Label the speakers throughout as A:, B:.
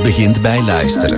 A: Alles begint bij luisteren.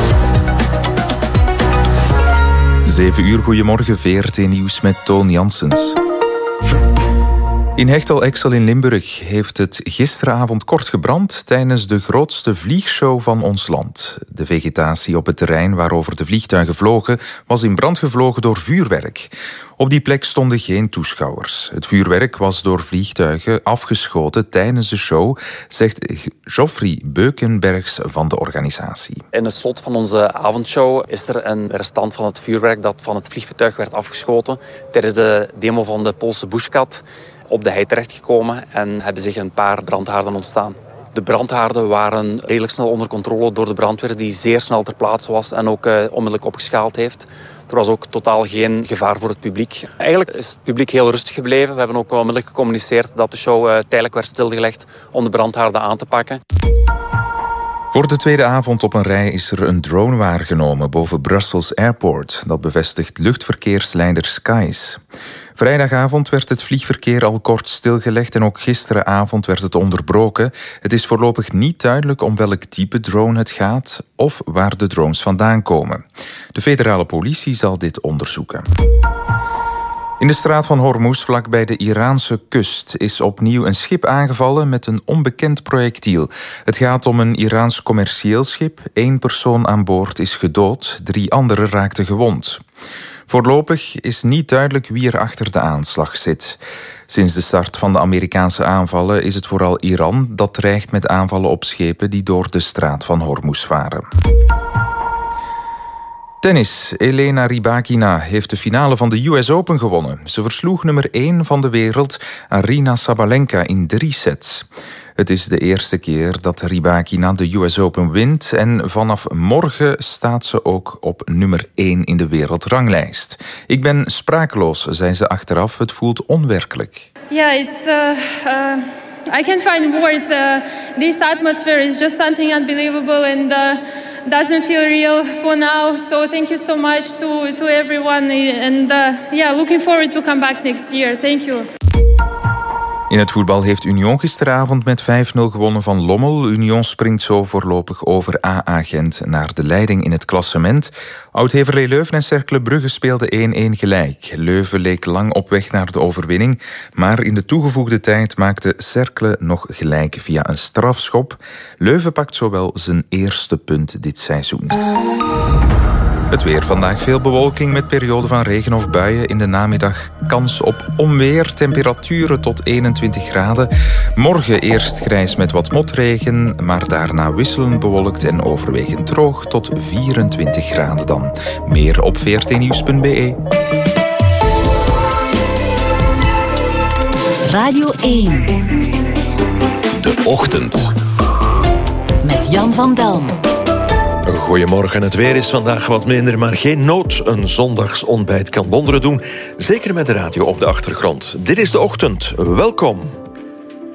B: 7 uur, goedemorgen, VRT Nieuws met Toon Janssens. In Hechtel-Exel in Limburg heeft het gisteravond kort gebrand tijdens de grootste vliegshow van ons land. De vegetatie op het terrein waarover de vliegtuigen vlogen was in brand gevlogen door vuurwerk. Op die plek stonden geen toeschouwers. Het vuurwerk was door vliegtuigen afgeschoten tijdens de show, zegt Geoffrey Beukenbergs van de organisatie.
C: In het slot van onze avondshow is er een restant van het vuurwerk dat van het vliegtuig werd afgeschoten tijdens de demo van de Poolse Bushcat op de hei terechtgekomen en hebben zich een paar brandhaarden ontstaan. De brandhaarden waren redelijk snel onder controle door de brandweer die zeer snel ter plaatse was en ook onmiddellijk opgeschaald heeft. Er was ook totaal geen gevaar voor het publiek. Eigenlijk is het publiek heel rustig gebleven. We hebben ook onmiddellijk gecommuniceerd dat de show tijdelijk werd stilgelegd om de brandhaarden aan te pakken.
B: Voor de tweede avond op een rij is er een drone waargenomen boven Brussels Airport. Dat bevestigt luchtverkeersleider Skies. Vrijdagavond werd het vliegverkeer al kort stilgelegd en ook gisteravond werd het onderbroken. Het is voorlopig niet duidelijk om welk type drone het gaat of waar de drones vandaan komen. De federale politie zal dit onderzoeken. In de straat van Hormuz, vlakbij de Iraanse kust, is opnieuw een schip aangevallen met een onbekend projectiel. Het gaat om een Iraans commercieel schip. 1 persoon aan boord is gedood, 3 anderen raakten gewond. Voorlopig is niet duidelijk wie er achter de aanslag zit. Sinds de start van de Amerikaanse aanvallen is het vooral Iran dat dreigt met aanvallen op schepen die door de straat van Hormuz varen. Tennis. Elena Rybakina heeft de finale van de US Open gewonnen. Ze versloeg nummer 1 van de wereld, Aryna Sabalenka, in 3 sets. Het is de eerste keer dat Rybakina de US Open wint en vanaf morgen staat ze ook op nummer 1 in de wereldranglijst. Ik ben sprakeloos, zei ze achteraf. Het voelt onwerkelijk.
D: Yeah, it's I can't find words. This atmosphere is just something unbelievable and doesn't feel real for now. So thank you so much to everyone and looking forward to come back next year. Thank you.
B: In het voetbal heeft Union gisteravond met 5-0 gewonnen van Lommel. Union springt zo voorlopig over AA Gent naar de leiding in het klassement. Oud-Heverlee Leuven en Cercle Brugge speelden 1-1 gelijk. Leuven leek lang op weg naar de overwinning, maar in de toegevoegde tijd maakte Cercle nog gelijk via een strafschop. Leuven pakt zowel zijn eerste punt dit seizoen. Het weer. Vandaag veel bewolking met perioden van regen of buien. In de namiddag kans op onweer. Temperaturen tot 21 graden. Morgen eerst grijs met wat motregen, maar daarna wisselend bewolkt en overwegend droog tot 24 graden dan. Meer op vrtnieuws.be.
E: Radio 1.
A: De Ochtend.
E: Met Jan van Delm.
F: Goedemorgen, het weer is vandaag wat minder, maar geen nood. Een zondagsontbijt kan wonderen doen, zeker met de radio op de achtergrond. Dit is De Ochtend, welkom.